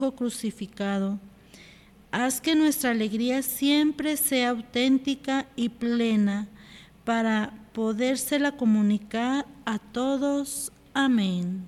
crucificado. Haz que nuestra alegría siempre sea auténtica y plena para podérsela comunicar a todos. Amén.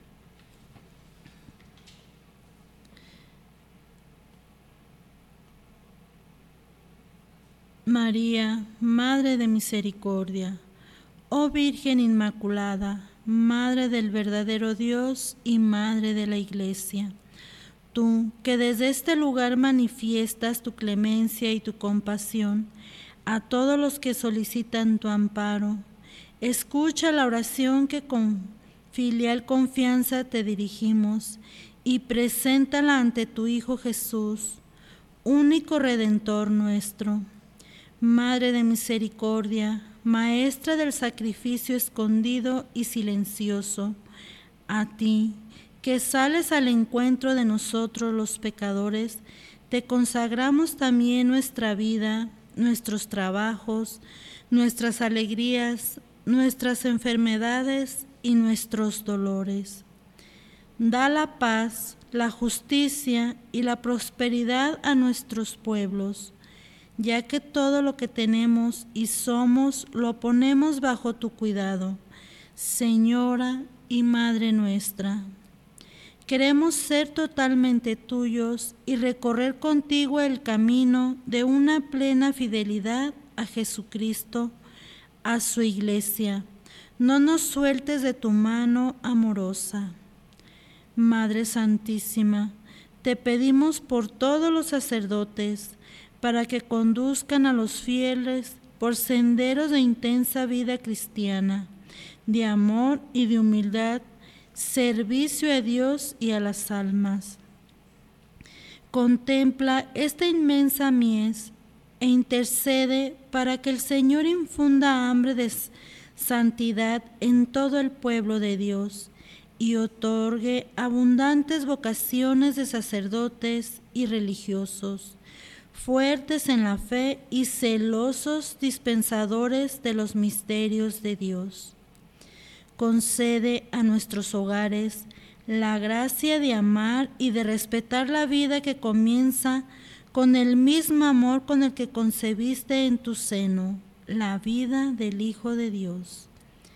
María, Madre de Misericordia, oh Virgen Inmaculada, Madre del verdadero Dios y Madre de la Iglesia, tú que desde este lugar manifiestas tu clemencia y tu compasión a todos los que solicitan tu amparo, escucha la oración que con filial confianza te dirigimos y preséntala ante tu Hijo Jesús, único Redentor nuestro. Madre de misericordia, Maestra del sacrificio escondido y silencioso, a ti, que sales al encuentro de nosotros los pecadores, te consagramos también nuestra vida, nuestros trabajos, nuestras alegrías, nuestras enfermedades y nuestros dolores. Da la paz, la justicia y la prosperidad a nuestros pueblos, ya que todo lo que tenemos y somos lo ponemos bajo tu cuidado, Señora y Madre nuestra. Queremos ser totalmente tuyos y recorrer contigo el camino de una plena fidelidad a Jesucristo, a su Iglesia. No nos sueltes de tu mano amorosa. Madre Santísima, te pedimos por todos los sacerdotes, para que conduzcan a los fieles por senderos de intensa vida cristiana, de amor y de humildad, servicio a Dios y a las almas. Contempla esta inmensa mies e intercede para que el Señor infunda hambre de santidad en todo el pueblo de Dios y otorgue abundantes vocaciones de sacerdotes y religiosos, fuertes en la fe y celosos dispensadores de los misterios de Dios. Concede a nuestros hogares la gracia de amar y de respetar la vida que comienza con el mismo amor con el que concebiste en tu seno, la vida del Hijo de Dios.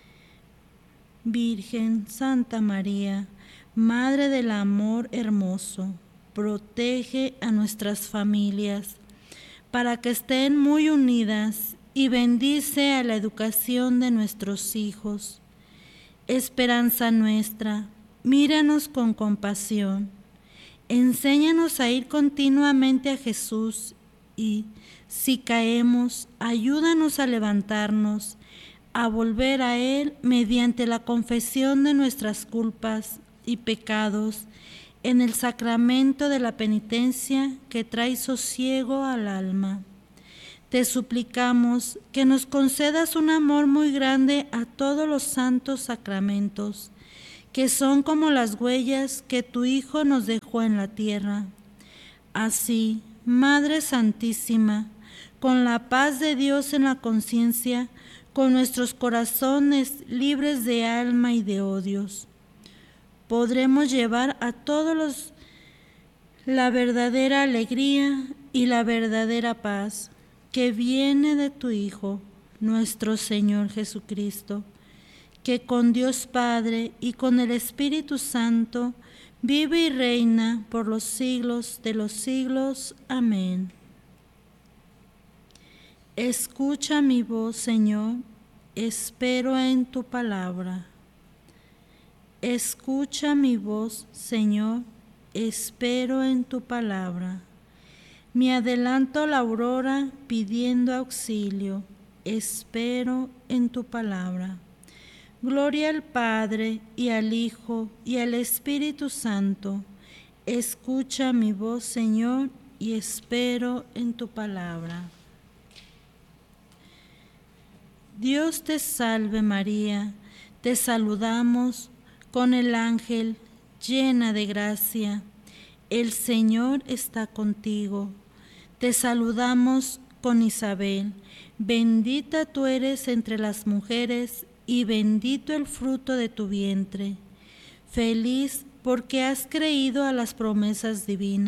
Virgen Santa María, Madre del amor hermoso, protege a nuestras familias para que estén muy unidas y bendice a la educación de nuestros hijos. Esperanza nuestra, míranos con compasión. Enséñanos a ir continuamente a Jesús y, si caemos, ayúdanos a levantarnos, a volver a Él mediante la confesión de nuestras culpas y pecados, en el sacramento de la penitencia que trae sosiego al alma. Te suplicamos que nos concedas un amor muy grande a todos los santos sacramentos, que son como las huellas que tu Hijo nos dejó en la tierra. Así, Madre Santísima, con la paz de Dios en la conciencia, con nuestros corazones libres de alma y de odios, podremos llevar a todos la verdadera alegría y la verdadera paz que viene de tu Hijo, nuestro Señor Jesucristo, que con Dios Padre y con el Espíritu Santo vive y reina por los siglos de los siglos. Amén. Escucha mi voz, Señor, espero en tu palabra. Escucha mi voz, Señor, espero en tu palabra. Me adelanto a la aurora pidiendo auxilio, espero en tu palabra. Gloria al Padre, y al Hijo, y al Espíritu Santo. Escucha mi voz, Señor, y espero en tu palabra. Dios te salve María, te saludamos con el ángel, llena de gracia. El Señor está contigo. Te saludamos con Isabel. Bendita tú eres entre las mujeres y bendito el fruto de tu vientre. Feliz porque has creído a las promesas divinas.